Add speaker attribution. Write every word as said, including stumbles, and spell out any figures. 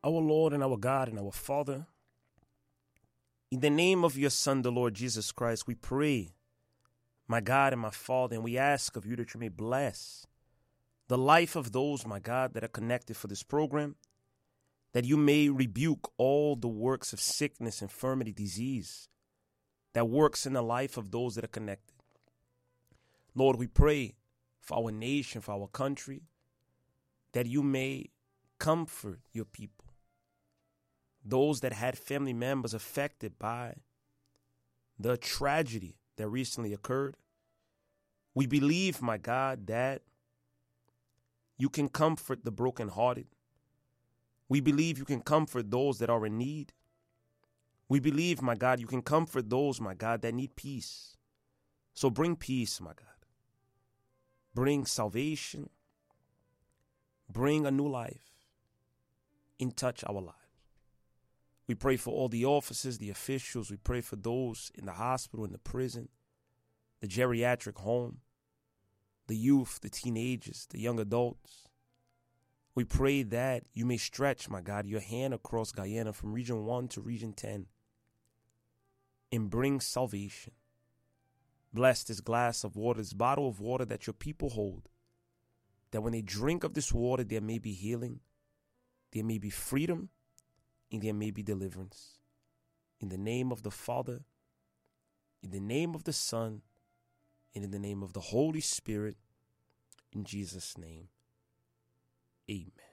Speaker 1: Our Lord and our God and our Father, in the name of your Son, the Lord Jesus Christ, we pray, my God and my Father, and we ask of you that you may bless the life of those, my God, that are connected for this program, that you may rebuke all the works of sickness, infirmity, disease that works in the life of those that are connected. Lord, we pray for our nation, for our country, that you may comfort your people, those that had family members affected by the tragedy that recently occurred. We believe, my God, that you can comfort the brokenhearted. We believe you can comfort those that are in need. We believe, my God, you can comfort those, my God, that need peace. So bring peace, my God. Bring salvation. Bring a new life. And touch our lives. We pray for all the officers, the officials. We pray for those in the hospital, in the prison, the geriatric home, the youth, the teenagers, the young adults. We pray that you may stretch, my God, your hand across Guyana from Region one to Region ten and bring salvation. Bless this glass of water, this bottle of water that your people hold, that when they drink of this water, there may be healing, there may be freedom, and there may be deliverance. In the name of the Father, in the name of the Son, and in the name of the Holy Spirit, in Jesus' name, amen.